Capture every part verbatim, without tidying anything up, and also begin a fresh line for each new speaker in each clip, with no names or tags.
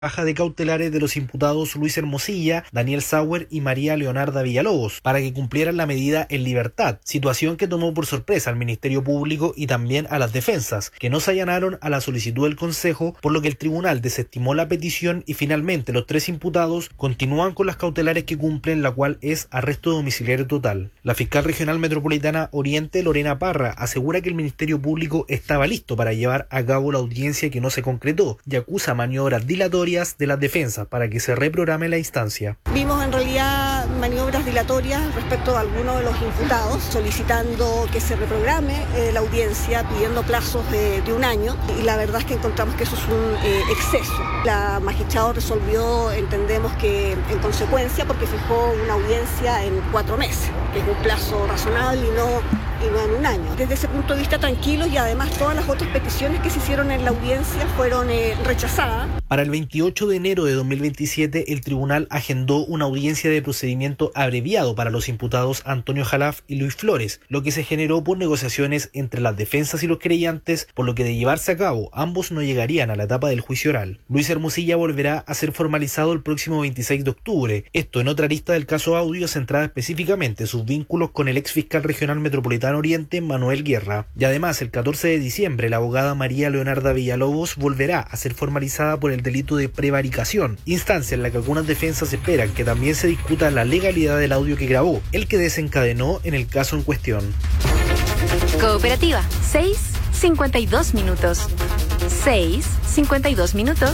baja de cautelares de los imputados Luis Hermosilla, Daniel Sauer y María Leonarda Villalobos, para que cumplieran la medida en libertad, situación que tomó por sorpresa al Ministerio Público y también a las defensas, que no se allanaron a la solicitud del Consejo, por lo que el tribunal desestimó la petición y finalmente los tres imputados continúan con las cautelares que cumplen, la cual es arresto domiciliario total. La fiscal regional metropolitana Oriente, Lorena Parra, asegura que el Ministerio Público estaba listo para llevar a cabo la audiencia que no se concretó y acusa maniobras dilatorias de las defensas para que se reprograme la instancia.
Vimos en realidad maniobras dilatorias respecto a algunos de los imputados, solicitando que se reprograme eh, la audiencia, pidiendo plazos de, de un año, y la verdad es que encontramos que eso es un eh, exceso. La magistrada resolvió, entendemos que en consecuencia, porque fijó una audiencia en cuatro meses, que es un plazo razonable y no y no en un año. Desde ese punto de vista tranquilos, y además todas las otras peticiones que se hicieron en la audiencia fueron eh, rechazadas.
Para el veintiocho de enero de dos mil veintisiete, el tribunal agendó una audiencia de procedimiento abreviado para los imputados Antonio Jalaf y Luis Flores, lo que se generó por negociaciones entre las defensas y los querellantes, por lo que de llevarse a cabo, ambos no llegarían a la etapa del juicio oral. Luis Hermosilla volverá a ser formalizado el próximo veintiséis de octubre, esto en otra lista del caso Audio centrada específicamente en sus vínculos con el ex fiscal regional metropolitano Oriente, Manuel Guerra. Y además, el catorce de diciembre, la abogada María Leonarda Villalobos volverá a ser formalizada por el delito de prevaricación, instancia en la que algunas defensas esperan que también se discuta la legalidad del audio que grabó, el que desencadenó en el caso en cuestión.
Cooperativa, seis cincuenta y dos minutos. seis cincuenta y dos minutos.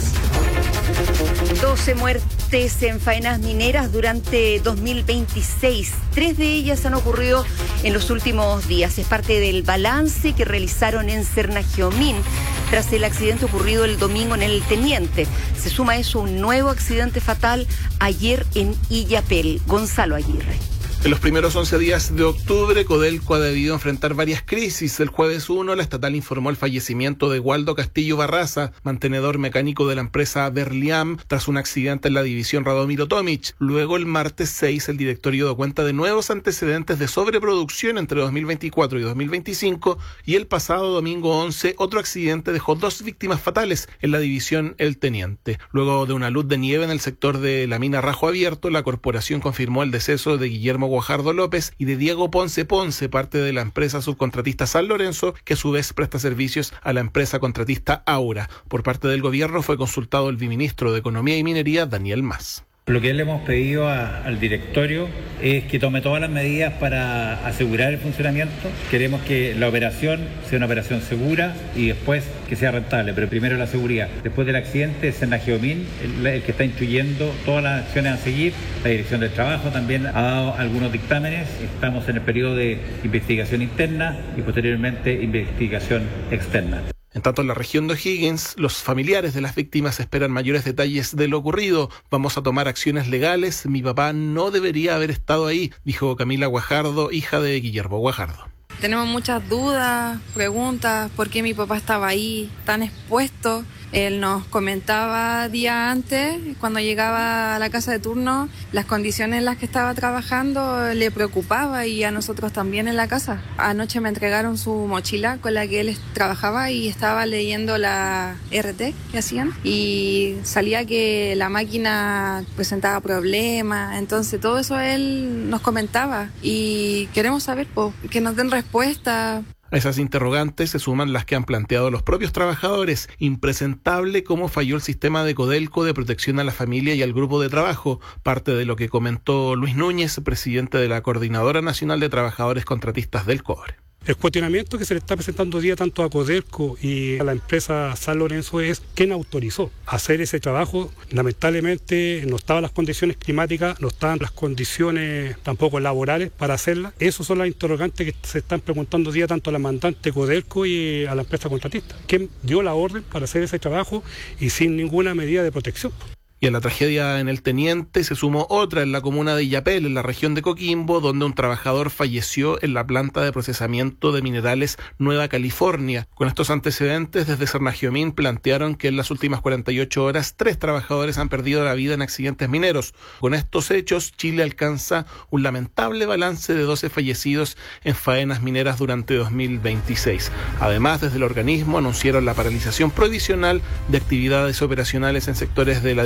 doce muertes en faenas mineras durante dos mil veintiséis. Tres de ellas han ocurrido en los últimos días. Es parte del balance que realizaron en Cernagiomín tras el accidente ocurrido el domingo en el Teniente. Se suma a eso un nuevo accidente fatal ayer en Illapel. Gonzalo Aguirre.
En los primeros once días de octubre, Codelco ha debido enfrentar varias crisis. El jueves uno, la estatal informó el fallecimiento de Waldo Castillo Barraza, mantenedor mecánico de la empresa Berliam, tras un accidente en la división Radomiro Tomic. Luego, el martes seis, el directorio dio cuenta de nuevos antecedentes de sobreproducción entre dos mil veinticuatro y dos mil veinticinco, y el pasado domingo once, otro accidente dejó dos víctimas fatales en la división El Teniente. Luego de una luz de nieve en el sector de la mina Rajo Abierto, la corporación confirmó el deceso de Guillermo Guajardo López y de Diego Ponce Ponce, parte de la empresa subcontratista San Lorenzo, que a su vez presta servicios a la empresa contratista Aura. Por parte del gobierno fue consultado el viceministro de Economía y Minería, Daniel Mas.
Lo que le hemos pedido a, al directorio es que tome todas las medidas para asegurar el funcionamiento. Queremos que la operación sea una operación segura y después que sea rentable, pero primero la seguridad. Después del accidente, Cernagiomín, el, el que está instruyendo todas las acciones a seguir. La Dirección del Trabajo también ha dado algunos dictámenes. Estamos en el periodo de investigación interna y posteriormente investigación externa.
En tanto, en la región de O'Higgins, los familiares de las víctimas esperan mayores detalles de lo ocurrido. Vamos a tomar acciones legales. Mi papá no debería haber estado ahí, dijo Camila Guajardo, hija de Guillermo Guajardo.
Tenemos muchas dudas, preguntas, por qué mi papá estaba ahí tan expuesto. Él nos comentaba día antes, cuando llegaba a la casa de turno, las condiciones en las que estaba trabajando le preocupaba, y a nosotros también en la casa. Anoche me entregaron su mochila con la que él trabajaba y estaba leyendo la R T que hacían, y salía que la máquina presentaba problemas. Entonces todo eso él nos comentaba y queremos saber, pues, que nos den respuesta.
A esas interrogantes se suman las que han planteado los propios trabajadores. Impresentable cómo falló el sistema de Codelco de protección a la familia y al grupo de trabajo, parte de lo que comentó Luis Núñez, presidente de la Coordinadora Nacional de Trabajadores Contratistas del Cobre.
El cuestionamiento que se le está presentando hoy día tanto a Codelco y a la empresa San Lorenzo es quién autorizó hacer ese trabajo. Lamentablemente no estaban las condiciones climáticas, no estaban las condiciones tampoco laborales para hacerla. Esas son las interrogantes que se están preguntando hoy día tanto a la mandante Codelco y a la empresa contratista. ¿Quién dio la orden para hacer ese trabajo y sin ninguna medida de protección?
Y a la tragedia en el Teniente se sumó otra en la comuna de Illapel, en la región de Coquimbo, donde un trabajador falleció en la planta de procesamiento de minerales Nueva California. Con estos antecedentes, desde Cernagiomín plantearon que en las últimas cuarenta y ocho horas, tres trabajadores han perdido la vida en accidentes mineros. Con estos hechos, Chile alcanza un lamentable balance de doce fallecidos en faenas mineras durante dos mil veintiséis. Además, desde el organismo anunciaron la paralización provisional de actividades operacionales en sectores de la